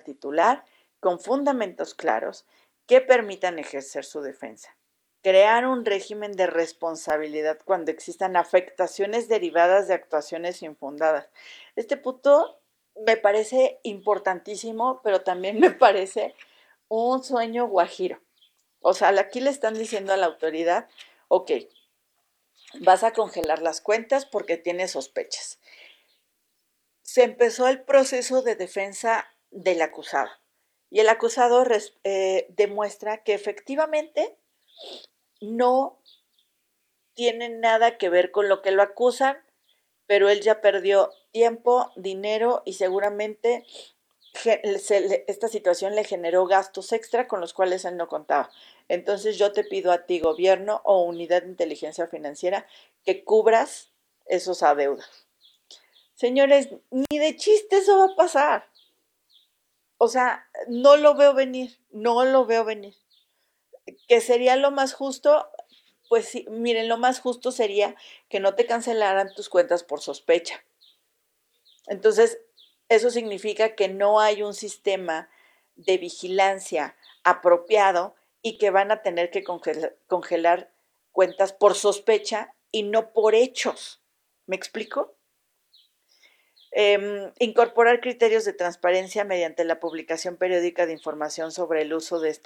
titular con fundamentos claros que permitan ejercer su defensa. Crear un régimen de responsabilidad cuando existan afectaciones derivadas de actuaciones infundadas. Este punto me parece importantísimo, pero también me parece un sueño guajiro. O sea, aquí le están diciendo a la autoridad, ok, vas a congelar las cuentas porque tienes sospechas. Se empezó el proceso de defensa del acusado y el acusado demuestra que efectivamente no tiene nada que ver con lo que lo acusan, pero él ya perdió tiempo, dinero y seguramente esta situación le generó gastos extra con los cuales él no contaba. Entonces yo te pido a ti, gobierno o unidad de inteligencia financiera, que cubras esos adeudos. Señores, ni de chiste eso va a pasar. O sea, no lo veo venir, no lo veo venir. ¿Que sería lo más justo? Pues sí, miren, lo más justo sería que no te cancelaran tus cuentas por sospecha. Entonces, eso significa que no hay un sistema de vigilancia apropiado y que van a tener que congelar cuentas por sospecha y no por hechos. ¿Me explico? Incorporar criterios de transparencia mediante la publicación periódica de información sobre el uso de